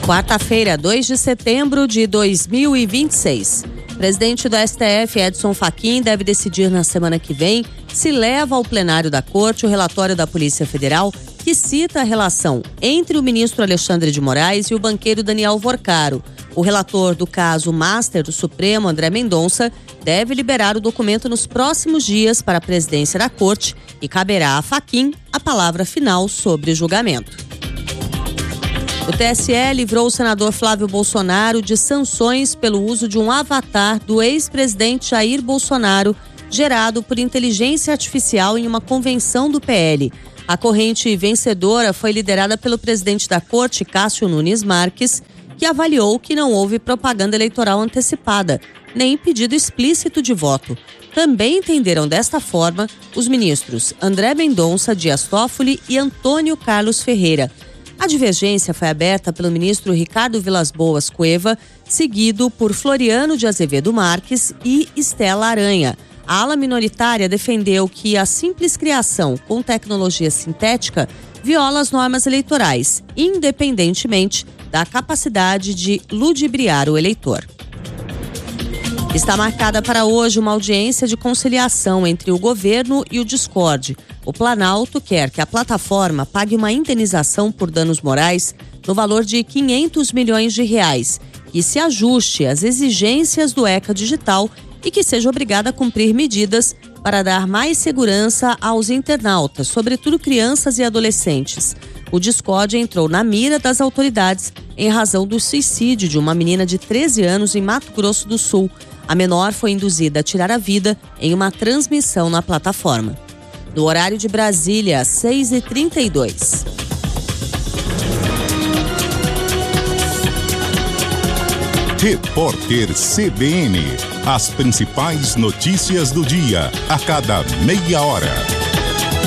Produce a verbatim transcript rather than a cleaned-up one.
Quarta-feira, dois de setembro de dois mil e vinte e seis. Presidente do S T F, Edson Fachin, deve decidir na semana que vem se leva ao plenário da Corte o relatório da Polícia Federal que cita a relação entre o ministro Alexandre de Moraes e o banqueiro Daniel Vorcaro. O relator do caso Master do Supremo, André Mendonça, deve liberar o documento nos próximos dias para a presidência da Corte e caberá a Fachin a palavra final sobre o julgamento. O T S E livrou o senador Flávio Bolsonaro de sanções pelo uso de um avatar do ex-presidente Jair Bolsonaro, gerado por inteligência artificial em uma convenção do P L. A corrente vencedora foi liderada pelo presidente da Corte, Cássio Nunes Marques, que avaliou que não houve propaganda eleitoral antecipada, nem pedido explícito de voto. Também entenderam desta forma os ministros André Mendonça, Dias Toffoli e Antônio Carlos Ferreira. A divergência foi aberta pelo ministro Ricardo Vilas Boas Cueva, seguido por Floriano de Azevedo Marques e Estela Aranha. A ala minoritária defendeu que a simples criação com tecnologia sintética viola as normas eleitorais, independentemente da capacidade de ludibriar o eleitor. Está marcada para hoje uma audiência de conciliação entre o governo e o Discord. O Planalto quer que a plataforma pague uma indenização por danos morais no valor de quinhentos milhões de reais e se ajuste às exigências do ECA Digital e que seja obrigada a cumprir medidas para dar mais segurança aos internautas, sobretudo crianças e adolescentes. O Discord entrou na mira das autoridades em razão do suicídio de uma menina de treze anos em Mato Grosso do Sul. A menor foi induzida a tirar a vida em uma transmissão na plataforma. No horário de Brasília, seis e trinta e dois. Repórter C B N. As principais notícias do dia, a cada meia hora.